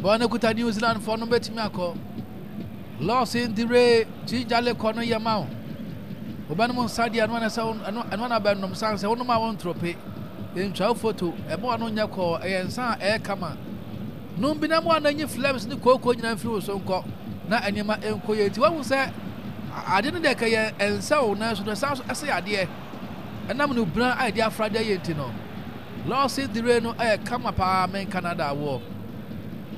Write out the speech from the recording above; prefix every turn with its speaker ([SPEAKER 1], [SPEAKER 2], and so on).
[SPEAKER 1] Bona kuta New Zealand for no betimi akọ. Loss in the ray, Jale corner Yamau. Obanum Sadia no na benum san se wonuma won trope. In chow photo, a boy no nyako, a san air kama. No be na mo ananyi flames ni koko nyina firi so nko. Na anyema enko ye ti wo say ade no de ka ye ensa o na so sa ase ade. Enam no bran idea Friday ye ti no. Loss in the ray no air kama pa men Canada war.